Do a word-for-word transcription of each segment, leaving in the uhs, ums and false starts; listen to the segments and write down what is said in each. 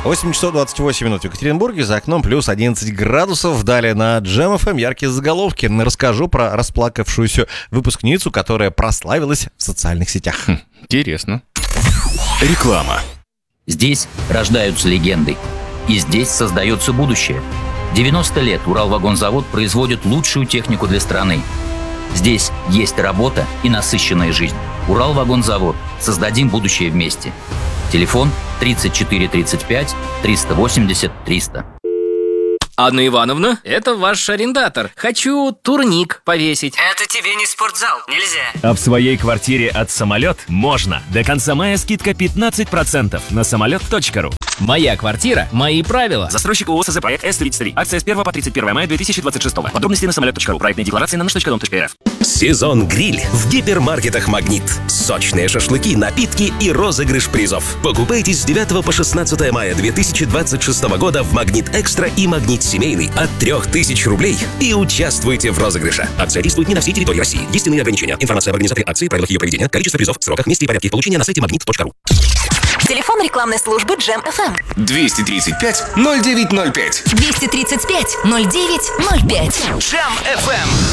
восемь часов двадцать восемь минут в Екатеринбурге, за окном плюс одиннадцать градусов. Далее на Джем эф эм яркие заголовки. Расскажу про расплакавшуюся выпускницу, которая прославилась в социальных сетях. Хм, интересно. Реклама. Здесь рождаются легенды. И здесь создается будущее. девяносто лет Уралвагонзавод производит лучшую технику для страны. Здесь есть работа и насыщенная жизнь. Уралвагонзавод. Создадим будущее вместе. Телефон тридцать четыре тридцать пять триста восемьдесят триста. Анна Ивановна, это ваш арендатор. Хочу турник повесить. Это тебе не спортзал, нельзя. А в своей квартире от «Самолет» можно. До конца мая скидка пятнадцать процентов на самолет точка ру. Моя квартира, мои правила. Застройщик ООО СЗ «Проект С тридцать три». Акция с первого по тридцать первое мая две тысячи двадцать шестого. Подробности на самолет точка ру. Проектные декларации на наш точка дом точка эр эф. Сезон гриль в гипермаркетах «Магнит». Сочные шашлыки, напитки и розыгрыш призов. Покупайте с девятого по шестнадцатое мая две тысячи двадцать шестого года в «Магнит Экстра» и «Магнит Семейный» от трех тысяч рублей и участвуйте в розыгрыше. Акция действует не на всей территории России. Есть иные ограничения. Информация об организаторе акции, правилах ее проведения, количество призов, сроках, месте и порядке их получения на сайте магнит точка ру. Телефон рекламной службы Джем эф эм. двести тридцать пять ноль девять ноль пять. двести тридцать пять ноль девять ноль пять. Джем эф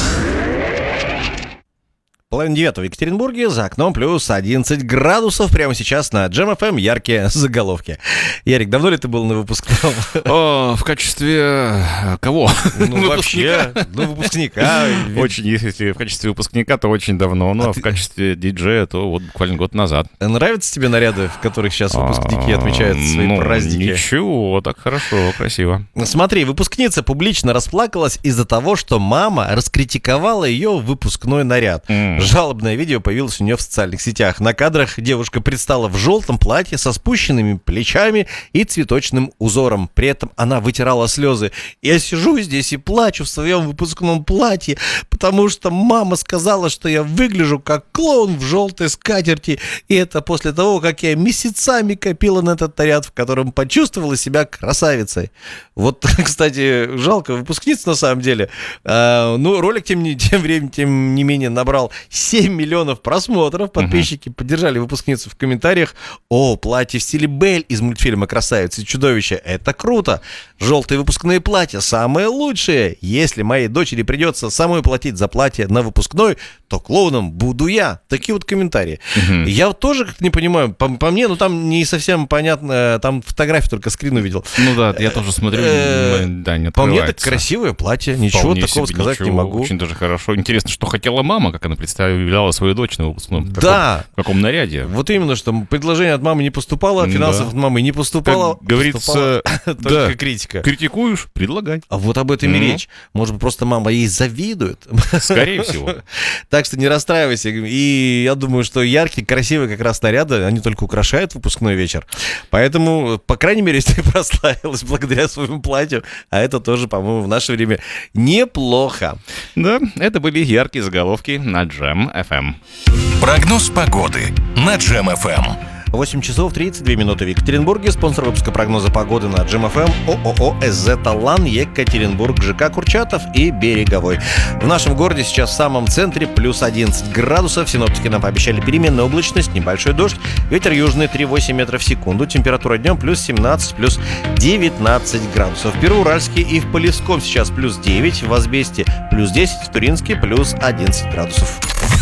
эм. Половина девятого в Екатеринбурге, за окном плюс одиннадцать градусов. Прямо сейчас на Джем эф эм яркие заголовки. Ярик, давно ли ты был на выпускном? О, в качестве кого? Ну, вообще, ну, выпускника. Очень, если в качестве выпускника, то очень давно. Ну, а в качестве диджея, то вот буквально год назад. Нравятся тебе наряды, в которых сейчас выпускники отмечают свои ну, праздники? Ничего, так хорошо, красиво. Смотри, выпускница публично расплакалась из-за того, что мама раскритиковала ее выпускной наряд. Mm. Жалобное видео появилось у нее в социальных сетях. На кадрах девушка предстала в желтом платье со спущенными плечами и цветочным узором. При этом она вытирала слезы. Я сижу здесь и плачу в своем выпускном платье, потому что мама сказала, что я выгляжу как клоун в желтой скатерти. И это после того, как я месяцами копила на этот наряд, в котором почувствовала себя красавицей. Вот, кстати, жалко выпускниц на самом деле. А, ну, ролик тем, не, тем временем, тем не менее, набрал семь миллионов просмотров. Подписчики uh-huh. поддержали выпускницу в комментариях. О, платье в стиле Бель из мультфильма «Красавица и чудовище». Это круто. Желтые выпускные платья самые лучшие. Если моей дочери придется самой платить за платье на выпускной, то клоуном буду я. Такие вот комментарии. Uh-huh. Я вот тоже как-то не понимаю. По, по мне, ну там не совсем понятно. Там фотографию только скрин увидел. Ну да, я тоже смотрю. Да, не открывается. По мне так красивое платье. Ничего Вполне такого себе, сказать ничего, не могу. Очень даже хорошо. Интересно, что хотела мама, как она представляла свою дочь на выпускном. Да. В каком наряде? Вот именно, что предложение от мамы не поступало, финансов да. от мамы не поступало. Как говорится, только да. критика. Критикуешь, предлагай. А вот об этом mm-hmm. и речь. Может быть, просто мама ей завидует. Скорее всего. Так что не расстраивайся. И я думаю, что яркие, красивые как раз наряды, они только украшают выпускной вечер. Поэтому, по крайней мере, если ты прославилась благодаря своему платью, а это тоже, по-моему, в наше время неплохо. Да, это были яркие заголовки на Джем эф эм. Прогноз погоды на Джем эф эм. восемь часов тридцать две минуты в Екатеринбурге. Спонсор выпуска прогноза погоды на Джем эф эм ООО СЗ «Талан», Екатеринбург, ЖК «Курчатов» и «Береговой». В нашем городе сейчас в самом центре плюс одиннадцать градусов. Синоптики нам пообещали переменную облачность, небольшой дождь. Ветер южный три целых восемь метров в секунду. Температура днем плюс семнадцать, плюс девятнадцать градусов. В Первоуральске и в Полевском сейчас плюс девять, в Возбесте плюс десять, в Туринске плюс одиннадцать градусов.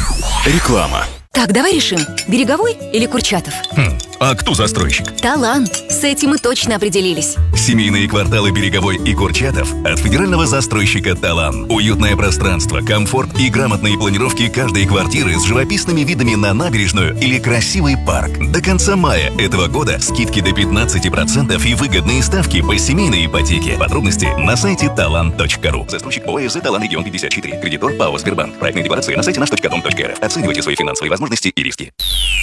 Реклама. Так, давай решим, Береговой или Курчатов? Хм, а кто застройщик? Талант. С этим мы точно определились. Семейные кварталы Береговой и Курчатов от федерального застройщика «Талан». Уютное пространство, комфорт и грамотные планировки каждой квартиры с живописными видами на набережную или красивый парк. До конца мая этого года скидки до пятнадцать процентов и выгодные ставки по семейной ипотеке. Подробности на сайте талан точка ру. Застройщик ОАО СЗ «Талан Регион пятьдесят четыре». Кредитор ПАО «Сбербанк». Проектные декларации на сайте наш точка дом точка эр эф. Оценивайте свои финансовые возможности и риски.